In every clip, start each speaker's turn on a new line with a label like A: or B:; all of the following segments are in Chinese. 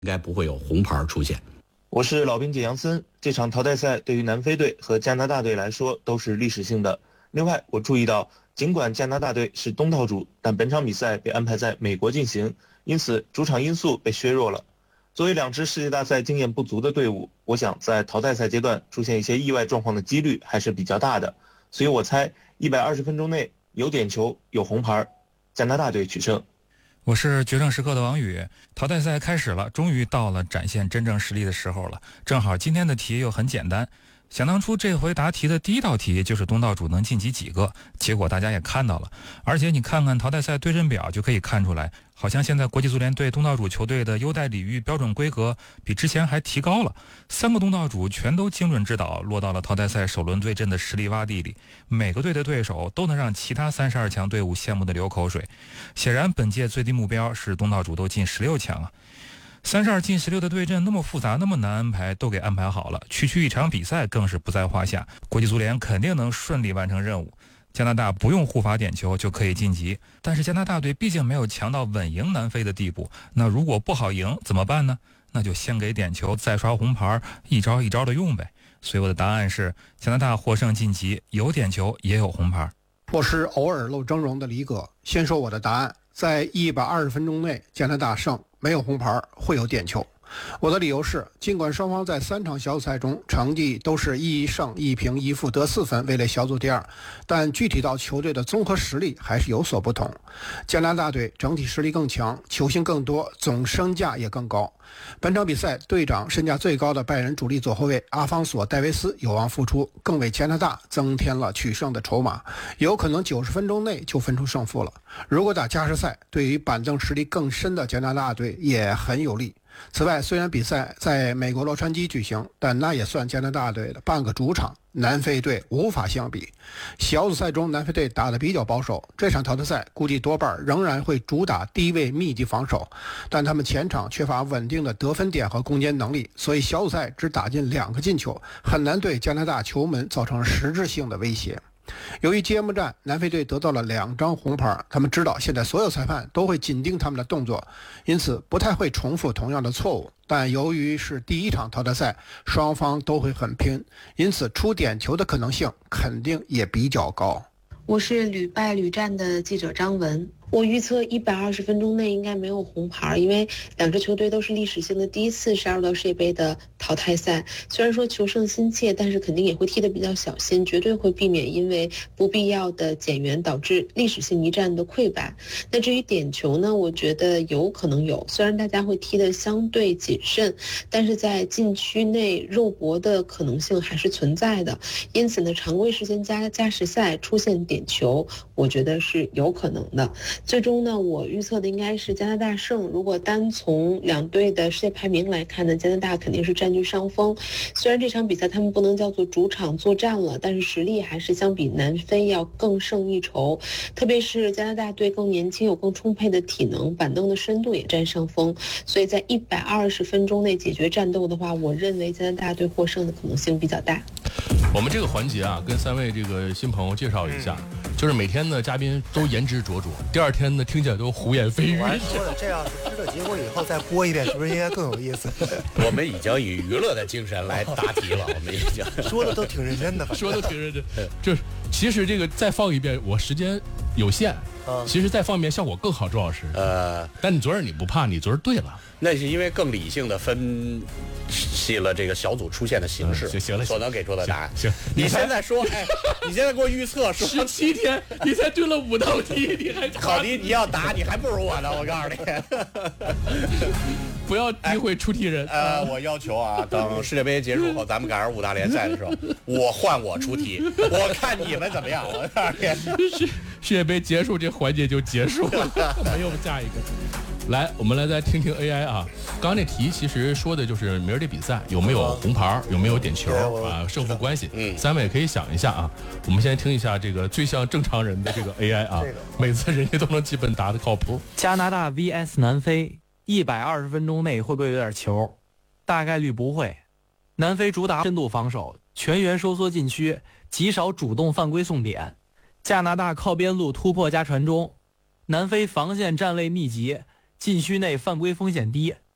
A: 应该不会有红牌出现。
B: 我是老兵姐杨森。这场淘汰赛对于南非队和加拿大队来说都是历史性的。另外，我注意到，尽管加拿大队是东道主，但本场比赛被安排在美国进行，因此主场因素被削弱了。作为两支世界大赛经验不足的队伍，我想在淘汰赛阶段出现一些意外状况的几率还是比较大的，所以我猜120分钟内有点球有红牌，加拿大队取胜。
C: 我是决胜时刻的王宇。淘汰赛开始了，终于到了展现真正实力的时候了。正好今天的题又很简单，想当初这回答题的第一道题就是东道主能晋级几个，结果大家也看到了。而且你看看淘汰赛对阵表就可以看出来，好像现在国际足联对东道主球队的优待礼遇标准规格比之前还提高了。3个东道主全都精准指导，落到了淘汰赛首轮对阵的实力洼地里，每个队的对手都能让其他32强队伍羡慕的流口水。显然本届最低目标是东道主都进16强啊。32进16的对阵那么复杂那么难安排，都给安排好了，区一场比赛更是不在话下，国际足联肯定能顺利完成任务。加拿大不用互罚点球就可以晋级，但是加拿大队毕竟没有强到稳赢南非的地步，那如果不好赢怎么办呢？那就先给点球再刷红牌，一招一招的用呗。所以我的答案是加拿大获胜晋级，有点球也有红牌。
D: 我是偶尔露峥嵘的李哥，先说我的答案，在120分钟内加拿大胜，没有红牌，会有点球。我的理由是，尽管双方在3场小组赛中成绩都是1胜1平1负得4分，位列小组第2，但具体到球队的综合实力还是有所不同。加拿大队整体实力更强，球星更多，总身价也更高。本场比赛队长身价最高的拜仁主力左后卫阿方索·戴维斯有望复出，更为加拿大增添了取胜的筹码，有可能90分钟内就分出胜负了。如果打加时赛，对于板凳实力更深的加拿大队也很有利。此外，虽然比赛在美国洛杉矶举行，但那也算加拿大队的半个主场，南非队无法相比。小组赛中南非队打得比较保守，这场淘汰赛估计多半仍然会主打低位密集防守，但他们前场缺乏稳定的得分点和攻坚能力，所以小组赛只打进2个进球，很难对加拿大球门造成实质性的威胁。由于揭幕战南非队得到了2张红牌，他们知道现在所有裁判都会紧盯他们的动作，因此不太会重复同样的错误。但由于是第一场淘汰赛，双方都会很拼，因此出点球的可能性肯定也比较高。
E: 我是屡败屡战的记者张文。我预测120分钟内应该没有红牌，因为两支球队都是历史性的第一次12到世界杯的淘汰赛。虽然说求胜心切，但是肯定也会踢得比较小心，绝对会避免因为不必要的减员导致历史性一战的溃败。那至于点球呢，我觉得有可能有，虽然大家会踢得相对谨慎，但是在禁区内肉搏的可能性还是存在的。因此呢，常规时间加时赛出现点球，我觉得是有可能的。最终呢，我预测的应该是加拿大胜。如果单从两队的世界排名来看呢，加拿大肯定是占据上风。虽然这场比赛他们不能叫做主场作战了，但是实力还是相比南非要更胜一筹。特别是加拿大队更年轻，有更充沛的体能，板凳的深度也占上风。所以在120分钟内解决战斗的话，我认为加拿大队获胜的可能性比较大。
F: 我们这个环节啊，跟3位这个新朋友介绍一下。就是每天呢，嘉宾都言之灼灼，第2天呢，听起来都胡言蜚语。
G: 我还说了，这样子知道结果以后再播一遍，是不是应该更有意思？
A: 我们已经以娱乐的精神来答题了，我们已经
G: 说的都挺认真的，
F: 说的挺认真。就是其实这个再放一遍，我时间有限，其实再放一遍效果更好，周老师。但你昨儿你不怕，你昨儿对了。
A: 那是因为更理性的分析了这个小组出现的形势，
F: 行了，
A: 所能给出的答案。
F: 行，
A: 你现在说，你现在给我预测说
F: 17天，你才对了5道题，你还
A: 考题你要答，你还不如我呢，我告诉你。
F: 不要诋毁出题人。
A: 我要求啊，等世界杯结束后，咱们赶上5大联赛的时候，我换我出题，我看你们怎么样。我告诉你，
F: 世界杯结束这环节就结束了，没有下一个。来，我们来再听听 AI 啊。刚刚那题其实说的就是明儿这比赛有没有红牌，有没有点球啊，胜负关系。3位可以想一下啊。我们先听一下这个最像正常人的这个 AI 啊，每次人家都能基本答的靠谱。
H: 加拿大 VS 南非，120分钟内会不会有点球？大概率不会。南非主打深度防守，全员收缩禁区，极少主动犯规送点。加拿大靠边路突破加传中，南非防线站位密集，禁区内犯规风险低。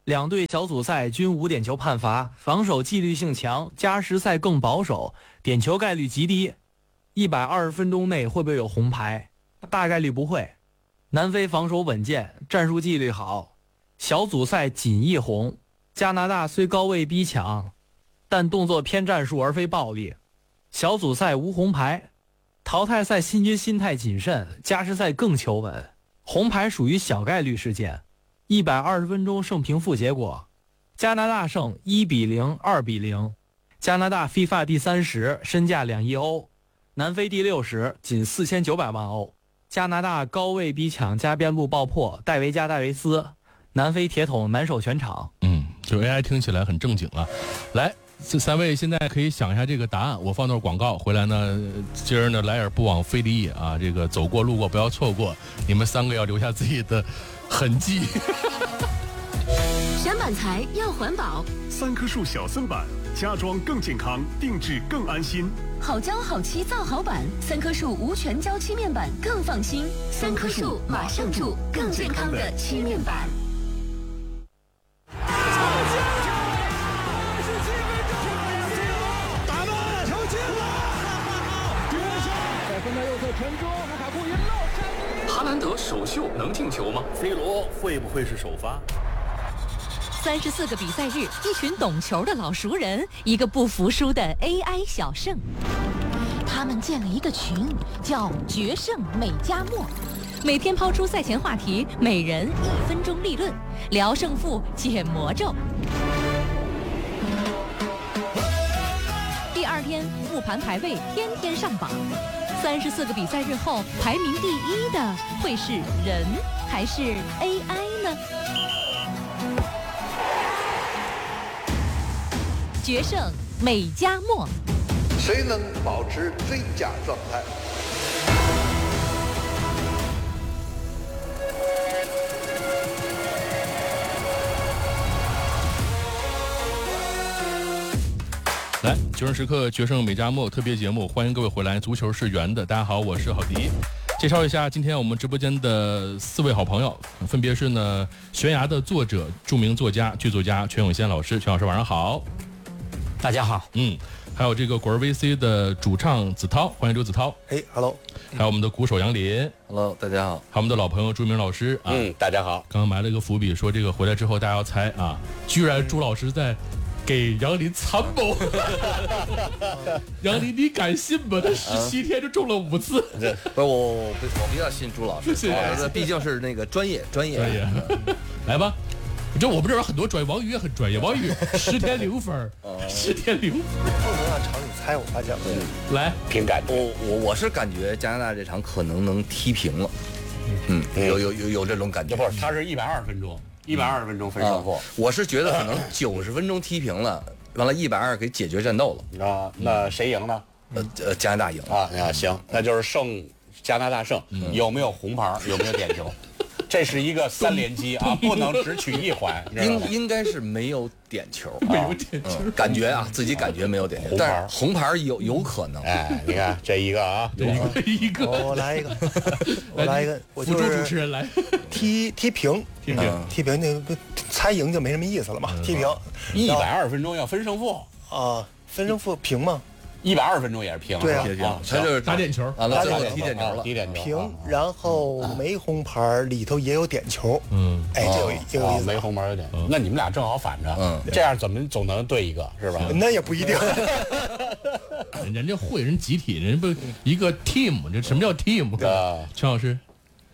H: 两队小组赛均无点球判罚，防守纪律性强，加时赛更保守，点球概率极低。120分钟内会不会有红牌？大概率不会。南非防守稳健，战术纪律好，小组赛仅1红。加拿大虽高位逼抢，但动作偏战术而非暴力。小组赛无红牌，淘汰赛新军心态谨慎，加时赛更求稳。红牌属于小概率事件。120分钟胜平负结果，加拿大胜1-0、2-0。加拿大 FIFA 第30，身价2亿欧；南非第60，仅4900万欧。加拿大高位逼抢加边路爆破，戴维加戴维斯，南非铁桶难守全场。
F: 就 AI 听起来很正经了。来，这3位现在可以想一下这个答案，我放段广告回来呢。今儿呢来而不往非礼也啊，这个走过路过不要错过，你们3个要留下自己的痕迹。
I: 选板材要环保
J: ，3棵树小森板，家装更健康，定制更安心。
I: 好胶好漆造好板，3棵树无全胶漆面板更放心。3棵树马上住更健康的漆面板。
K: 哈兰德首秀能进球吗
L: ？C 罗会不会是首发
I: ？34个比赛日，一群懂球的老熟人，一个不服输的 AI 小胜。他们建了一个群，叫“决胜美加墨”，每天抛出赛前话题，每人1分钟立论，聊胜负，解魔咒。第2天复盘排位，天天上榜。34个比赛日后，排名第1的会是人还是 AI 呢？决胜美加墨，
M: 谁能保持最佳状态？
F: 来，决胜时刻决胜美加墨特别节目，欢迎各位回来。足球是圆的，大家好，我是郝迪。介绍一下今天我们直播间的4位好朋友，分别是呢悬崖的作者、著名作家、剧作家全永先老师，全老师晚上好。
N: 大家好。
F: 还有这个果儿 VC 的主唱子涛，欢迎刘子涛。
G: Hello。
F: 还有我们的鼓手杨林
O: ，Hello， 大家好。
F: 还有我们的老朋友朱明老师啊，
A: 大家好。
F: 刚刚埋了一个伏笔，说这个回来之后大家要猜啊，居然朱老师在给杨林参谋。杨林，你敢信吗？他17天就中了5次。
O: 不是我比较信朱老师，毕竟是那个专业。
F: 来吧。我们这边很多专业，王宇也很专业。王宇10天0分，10天0分。
G: 不能让常理猜，我发现了。
F: 来，
A: 凭感觉。
O: 我是感觉加拿大这场可能能踢平了。有这种感觉。
A: 不是，他是120分钟，120分钟分胜负。
O: 我是觉得可能90分钟踢平了，完了120给解决战斗了。
A: 啊，那谁赢呢？
O: 加拿大赢
A: 啊。行，那就是加拿大胜。有没有红牌？有没有点球？这是一个3连击啊，不能只取1环。
O: 应该是没有点球，
F: 没有点球，
O: 感觉啊，自己感觉没有点球，但是红牌有可能。
A: 哎，你看这一个啊，
F: 一个，
G: 我来一个，我
F: 辅助主持人来
G: 踢平，那不猜赢就没什么意思了嘛，踢平。
A: 120分钟要分胜负
G: 啊，分胜负平吗
A: ？120分钟也是平，
G: 对啊，
O: 他就是
F: 打点球，
O: 完了最后踢点球了，
A: 踢点球
G: 平，然后没红牌，里头也有点球，这有意思，
A: 没红牌有点，那你们俩正好反着，这样怎么总能对一个是吧？
G: 那也不一定，
F: 人家会人集体，人不一个 team， 这什么叫 team？全老师，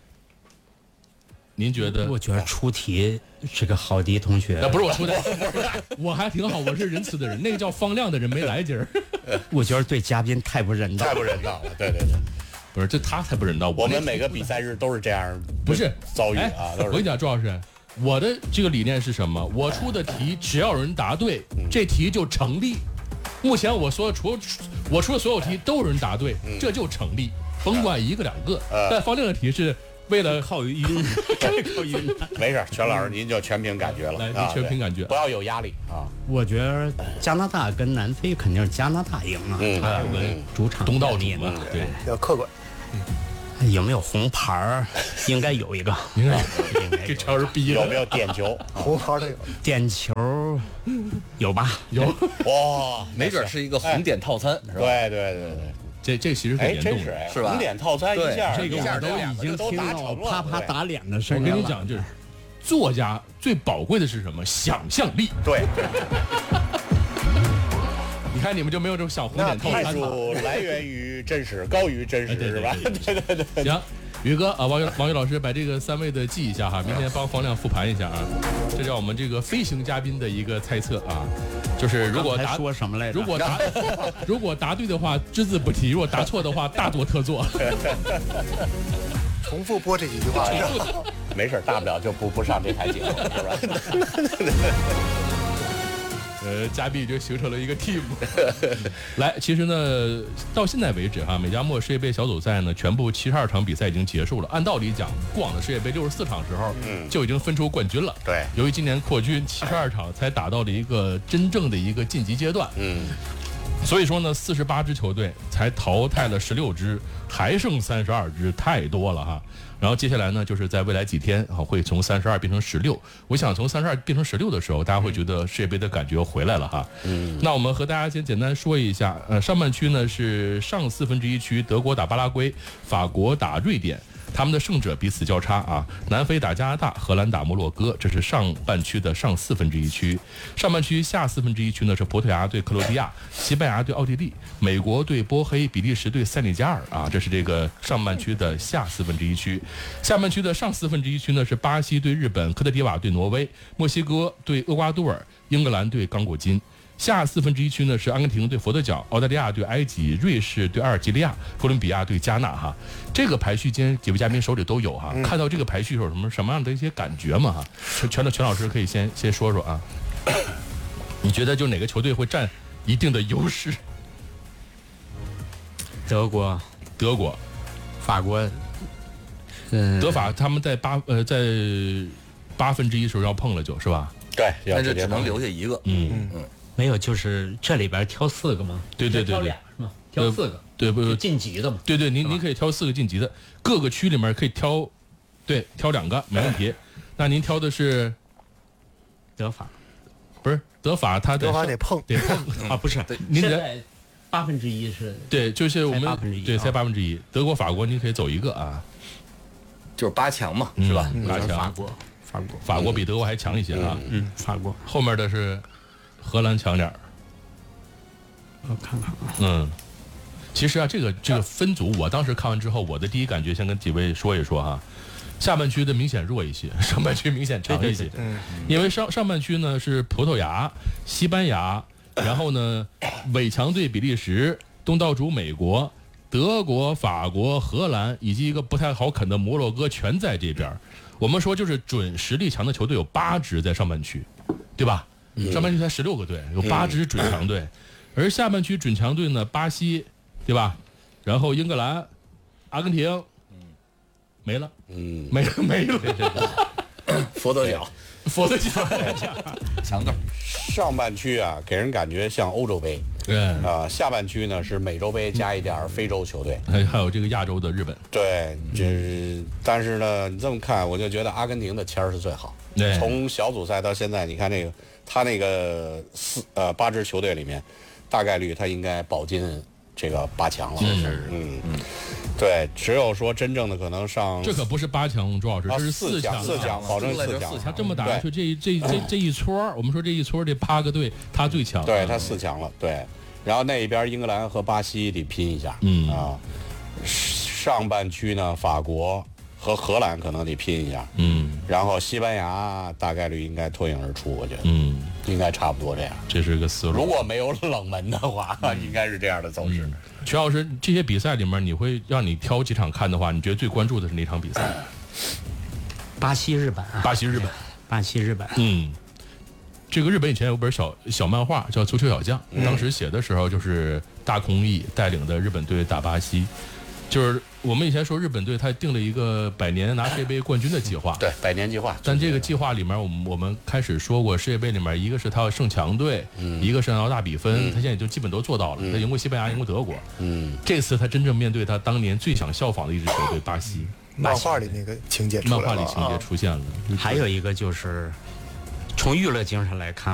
F: 您觉得？
N: 我觉得出题是个郝迪同学，
F: 不是我出的，我还挺好，我是仁慈的人，那个叫方亮的人没来今儿。
N: 我觉得对嘉宾太不人道，
A: 太不人道了，对，
F: 不是这他才不人道。
A: 我们每个比赛日都是这样，
F: 不是
A: 遭遇啊。
F: 我跟你讲，朱老师，我的这个理念是什么？我出的题只要有人答对，这题就成立。目前我出的所有题都有人答对，这就成立，甭管1个2个。但方亮的题是。为了
N: 靠晕，
A: 没事，全老师您就全凭感觉了，
F: 来，全凭感觉，
A: 不要有压力啊。
N: 我觉得加拿大跟南非肯定是加拿大赢啊，还有个主场
F: 东道主嘛，对，
G: 要客观。
N: 有没有红牌儿？应该有一个，
F: 应该给超人逼
A: 有没有点球？
G: 红牌的有，
N: 点球有吧？
F: 有
A: 哇，
O: 没准是一个红点套餐，是吧？
A: 对对对，
F: 这其实是联动的，
O: 是吧？
A: 红点套餐一下，
N: 这个我都已经听到啪啪打脸的声音了。
F: 我跟你讲，就是作家最宝贵的是什么？想象力。
A: 对。
F: 你看你们就没有这种小红点套餐。
A: 艺术来源于真实，高于真实，是吧？对。
F: 行，宇哥啊，王宇老师把这个3位的记一下哈，明天帮方亮复盘一下啊。这叫我们这个飞行嘉宾的一个猜测啊，就是如果
N: 说什么来着？
F: 如果答对的话，只字不提；如果答错的话，大做特做。
G: 重复播这几句话。
A: 没事，大不了就不上这台节目，是吧？
F: 嘉宾就形成了一个 team。来，其实呢，到现在为止哈，美加墨世界杯小组赛呢，全部72场比赛已经结束了。按道理讲，过往的世界杯64场时候，就已经分出冠军了。
A: 对，
F: 由于今年扩军，72场才打到了一个真正的一个晋级阶段。所以说呢，48支球队才淘汰了16支，还剩32支，太多了哈。然后接下来呢，就是在未来几天啊，会从32变成16。我想从32变成16的时候，大家会觉得世界杯的感觉又回来了哈。那我们和大家先简单说一下，上半区呢是上1/4区，德国打巴拉圭，法国打瑞典。他们的胜者彼此交叉啊，南非打加拿大，荷兰打摩洛哥，这是上半区的上1/4区。上半区下1/4区呢是葡萄牙对克罗地亚，西班牙对奥地利，美国对波黑，比利时对塞内加尔啊，这是这个上半区的下1/4区。下半区的上1/4区呢是巴西对日本，科特迪瓦对挪威，墨西哥对厄瓜多尔，英格兰对刚果金。下1/4区呢是阿根廷对佛得角，澳大利亚对埃及，瑞士对阿尔及利亚，哥伦比亚对加纳哈。这个排序今天几位嘉宾手里都有哈，看到这个排序有什么样的一些感觉嘛哈？全老师可以先说说啊。你觉得就哪个球队会占一定的优势？
N: 德国、法国，
F: 德法他们在1/8时候要碰了就是吧？
A: 对，
O: 那就只能留下一个。
N: 没有，就是这里边挑4个嘛。
F: 对，
N: 挑俩是吗？挑4个。
F: 对，不
N: 晋级的嘛。
F: 对，您可以挑4个晋级的，各个区里面可以挑2个，没问题。那您挑的是
N: 德法，
F: 不是德法，他
G: 德法得碰
N: 啊，不是。
F: 您
N: 现在1/8是。
F: 对，就是我们对才1/8，德国、法国您可以走一个啊，
O: 就是8强嘛，是吧
F: ？8强，法国比德国还强一些啊。
N: 法国
F: 后面的是荷兰强点儿。
N: 我看看啊。
F: 其实啊，这个分组，我当时看完之后，我的第一感觉先跟几位说一说哈。下半区的明显弱一些，上半区明显强一些。因为上半区呢是葡萄牙、西班牙，然后呢伪强队比利时、东道主美国、德国、法国、荷兰以及一个不太好啃的摩洛哥全在这边。我们说就是准实力强的球队有8支在上半区，对吧？上半区才16个队，有8支准强队，而下半区准强队呢，巴西，对吧？然后英格兰、阿根廷，没了，没了，
A: 佛得角，
O: 强队。
A: 上半区啊，给人感觉像欧洲杯，下半区呢是美洲杯加一点非洲球队，
F: 还有这个亚洲的日本。对，
A: 但是呢，你这么看，我就觉得阿根廷的签儿是最好。从小组赛到现在，你看这个他那个8支球队里面，大概率他应该保进这个8强了。对，只有说真正的可能上，
F: 这可不是8强，周老师，这是4强，
A: 保证4强。
F: 他这么打下去，这一撮，我们说这一撮这8个队，他最强。
A: 对，他4强了。对，然后那一边英格兰和巴西得拼一下。上半区呢，法国和荷兰可能得拼一下。然后西班牙大概率应该脱颖而出，我觉得。应该差不多这样。
F: 这是个思路。
A: 如果没有冷门的话，应该是这样的走势。
F: 曲老师，这些比赛里面，你会让你挑几场看的话，你觉得最关注的是哪场比赛？
N: 巴西日本。
F: 这个日本以前有本小漫画叫《足球小将》，当时写的时候就是大空翼带领的日本队打巴西。 就是我们以前说日本队他定了一个100年拿世界杯冠军的计划，
A: 对，100年计划。
F: 但这个计划里面，我们开始说过，世界杯里面一个是他要胜强队，一个是要大比分，他现在就基本都做到了，他赢过西班牙，赢过德国。这次他真正面对他当年最想效仿的一支球队巴西，
G: 漫画里那个情节出来了，
F: 漫画里情节出现了。
N: 还有一个就是从娱乐精神来看。